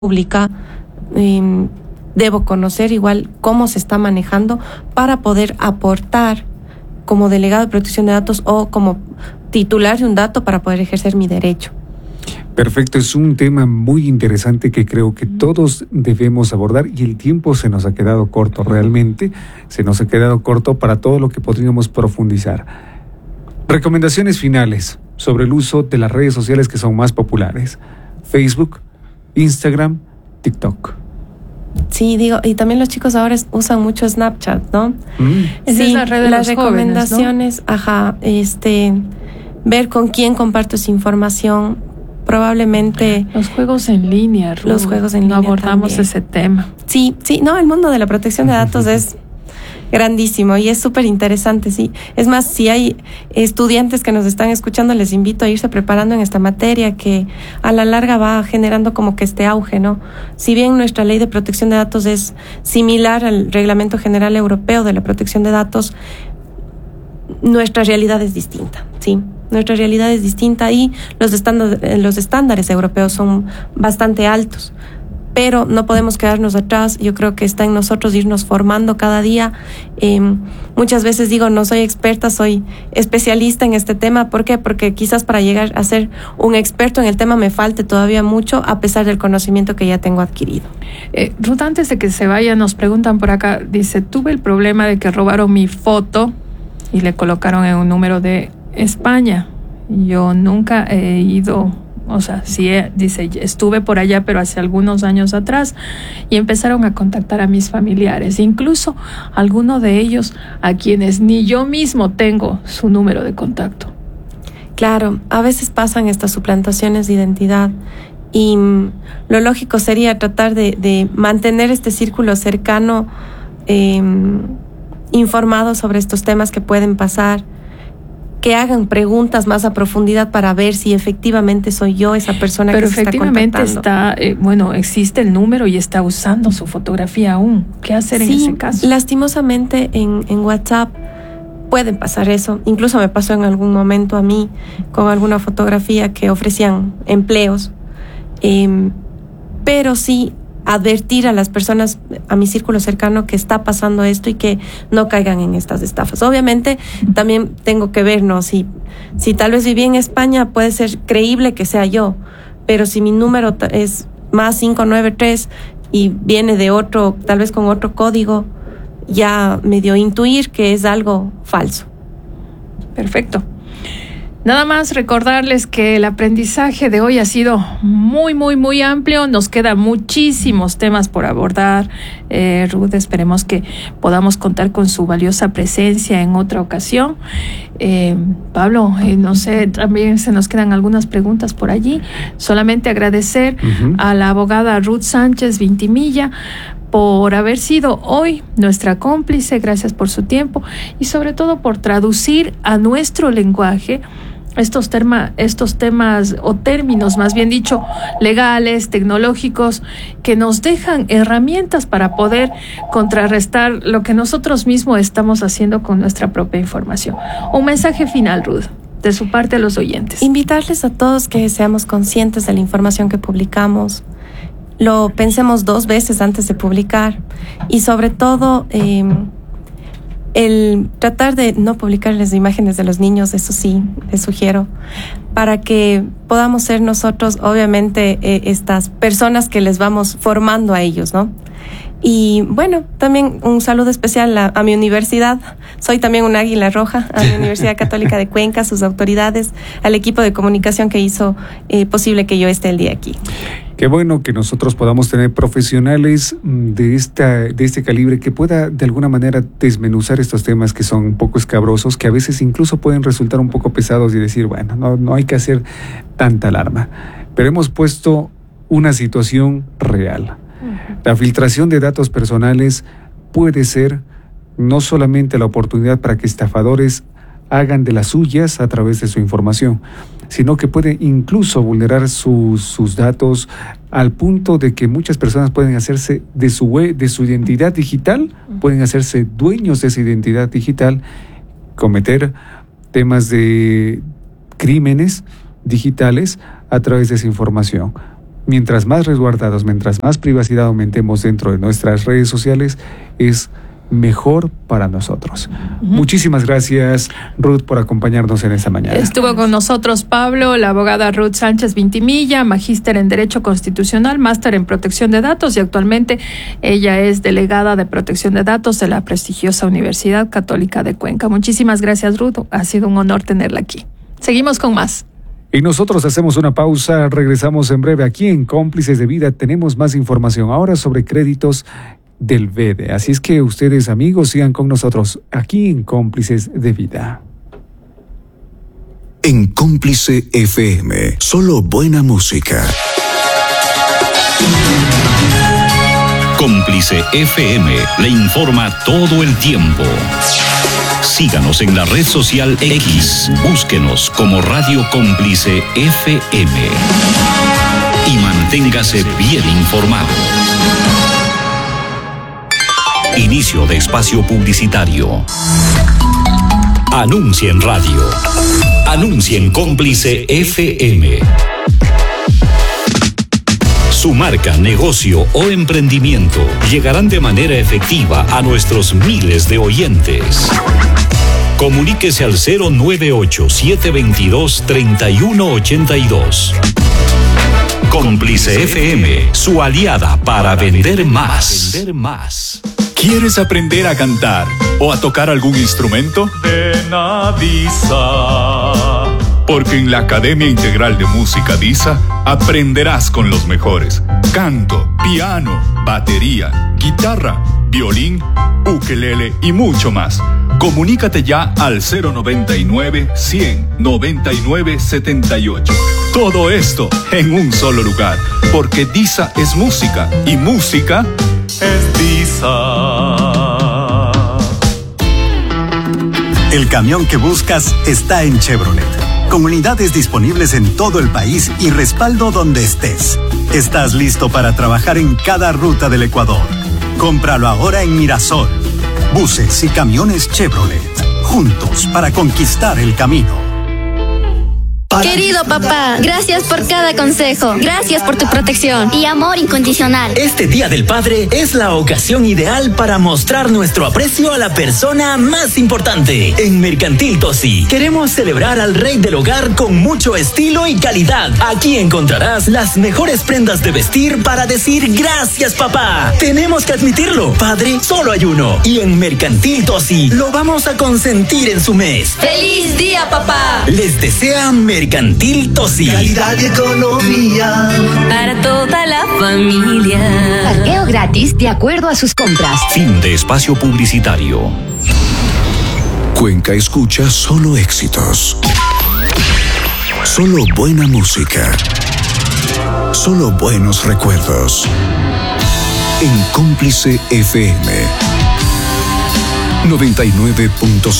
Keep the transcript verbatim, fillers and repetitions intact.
pública, eh, debo conocer igual cómo se está manejando para poder aportar como delegado de protección de datos o como titular de un dato para poder ejercer mi derecho. Perfecto, es un tema muy interesante que creo que todos debemos abordar y el tiempo se nos ha quedado corto realmente, se nos ha quedado corto para todo lo que podríamos profundizar. Recomendaciones finales sobre el uso de las redes sociales que son más populares: Facebook, Instagram, TikTok. Sí, digo, y también los chicos ahora es, usan mucho Snapchat, ¿no? Mm. Esa Sí, es la red de las los jóvenes, recomendaciones, ¿no? Ajá, este, ver con quién comparto esa información, probablemente Los juegos en línea, Ruth. los juegos en no línea abordamos también. ese tema. Sí, sí, no, el mundo de la protección de datos es grandísimo y es súper interesante, sí. Es más, si hay estudiantes que nos están escuchando, les invito a irse preparando en esta materia que a la larga va generando como que este auge, ¿no? Si bien nuestra ley de protección de datos es similar al Reglamento General Europeo de la Protección de Datos, nuestra realidad es distinta, ¿sí? Nuestra realidad es distinta y los estándares, los estándares europeos son bastante altos. Pero no podemos quedarnos atrás. Yo creo que está en nosotros irnos formando cada día. Eh, muchas veces digo, no soy experta, soy especialista en este tema. ¿Por qué? Porque quizás para llegar a ser un experto en el tema me falte todavía mucho, a pesar del conocimiento que ya tengo adquirido. Eh, Ruth, antes de que se vaya, nos preguntan por acá, dice, tuve el problema de que robaron mi foto y le colocaron en un número de España. Yo nunca he ido... O sea, sí, dice, estuve por allá, pero hace algunos años atrás, y empezaron a contactar a mis familiares, incluso algunos de ellos a quienes ni yo mismo tengo su número de contacto. Claro, a veces pasan estas suplantaciones de identidad y mm, lo lógico sería tratar de, de mantener este círculo cercano eh, informado sobre estos temas que pueden pasar, que hagan preguntas más a profundidad para ver si efectivamente soy yo esa persona Pero que se está contactando. Pero efectivamente está, eh, bueno, existe el número y está usando su fotografía aún. ¿Qué hacer sí, en ese caso? Lastimosamente en, en WhatsApp pueden pasar eso. Incluso me pasó en algún momento a mí con alguna fotografía que ofrecían empleos. Eh, pero sí advertir a las personas, a mi círculo cercano, que está pasando esto y que no caigan en estas estafas. Obviamente también tengo que ver, ¿no? Si, si tal vez viví en España, puede ser creíble que sea yo, pero si mi número es más cinco nueve tres y viene de otro, tal vez con otro código, ya me dio intuir que es algo falso. Perfecto. Nada más recordarles que el aprendizaje de hoy ha sido muy, muy, muy amplio. Nos quedan muchísimos temas por abordar. Eh, Ruth, esperemos que podamos contar con su valiosa presencia en otra ocasión. Eh, Pablo, eh, no sé, también se nos quedan algunas preguntas por allí. Solamente agradecer uh-huh. a la abogada Ruth Sánchez Vintimilla por haber sido hoy nuestra cómplice. Gracias por su tiempo y sobre todo por traducir a nuestro lenguaje estos, terma, estos temas o términos, más bien dicho, legales, tecnológicos, que nos dejan herramientas para poder contrarrestar lo que nosotros mismos estamos haciendo con nuestra propia información. Un mensaje final, Ruth, de su parte a los oyentes. Invitarles a todos que seamos conscientes de la información que publicamos, lo pensemos dos veces antes de publicar y sobre todo eh, el tratar de no publicarles imágenes de los niños, eso sí, les sugiero, para que podamos ser nosotros, obviamente, eh, estas personas que les vamos formando a ellos, ¿no? Y bueno, también un saludo especial a, a mi universidad. Soy también un águila roja, a mi Universidad Católica de Cuenca, sus autoridades, al equipo de comunicación que hizo eh, posible que yo esté el día aquí. Qué bueno que nosotros podamos tener profesionales de esta de este calibre que pueda de alguna manera desmenuzar estos temas que son un poco escabrosos, que a veces incluso pueden resultar un poco pesados y decir, bueno, no, no hay que hacer tanta alarma. Pero hemos puesto una situación real. La filtración de datos personales puede ser no solamente la oportunidad para que estafadores hagan de las suyas a través de su información, sino que puede incluso vulnerar sus, sus datos al punto de que muchas personas pueden hacerse de su, web, de su identidad digital, pueden hacerse dueños de esa identidad digital, cometer temas de crímenes digitales a través de esa información. mientras más resguardados, mientras más privacidad aumentemos dentro de nuestras redes sociales, es mejor para nosotros. Uh-huh. Muchísimas gracias, Ruth, por acompañarnos en esta mañana. Estuvo con nosotros Pablo, la abogada Ruth Sánchez Vintimilla, magíster en Derecho Constitucional, máster en Protección de Datos, y actualmente ella es delegada de Protección de Datos de la prestigiosa Universidad Católica de Cuenca. Muchísimas gracias, Ruth. Ha sido un honor tenerla aquí. Seguimos con más. Y nosotros hacemos una pausa, regresamos en breve aquí en Cómplices de Vida. Tenemos más información ahora sobre créditos del B E D E. Así es que ustedes, amigos, sigan con nosotros aquí en Cómplices de Vida. En Cómplice F M, solo buena música. Cómplice F M le informa todo el tiempo. Síganos en la red social X, búsquenos como Radio Cómplice F M y manténgase bien informado. Inicio de espacio publicitario. Anuncia en radio. Anuncia en Cómplice F M. Su marca, negocio o emprendimiento llegarán de manera efectiva a nuestros miles de oyentes. Comuníquese al cero nueve ocho, siete dos dos, tres uno ocho dos. Cómplice F M, su aliada para vender más. Vender más. ¿Quieres aprender a cantar o a tocar algún instrumento? Ven a DISA. Porque en la Academia Integral de Música DISA aprenderás con los mejores. Canto, piano, batería, guitarra, violín, ukelele y mucho más. Comunícate ya al cero noventa y nueve, cien, noventa y nueve, setenta y ocho. Todo esto en un solo lugar, porque DISA es música y música es DISA. El camión que buscas está en Chevrolet, con unidades disponibles en todo el país y respaldo donde estés. Estás listo para trabajar en cada ruta del Ecuador. Cómpralo ahora en Mirasol. Buses y camiones Chevrolet, juntos para conquistar el camino. Querido papá, gracias por cada consejo, gracias por tu protección y amor incondicional. Este Día del Padre es la ocasión ideal para mostrar nuestro aprecio a la persona más importante. En Mercantil Tosi queremos celebrar al rey del hogar con mucho estilo y calidad. Aquí encontrarás las mejores prendas de vestir para decir gracias papá. Tenemos que admitirlo, padre solo hay uno, y en Mercantil Tosi lo vamos a consentir en su mes. ¡Feliz día papá! Les desea Mercantil Mercantil Tosi. Calidad y economía para toda la familia. Parqueo gratis de acuerdo a sus compras. Fin de espacio publicitario. Cuenca escucha solo éxitos. Solo buena música. Solo buenos recuerdos. En Cómplice F M noventa y nueve punto cero.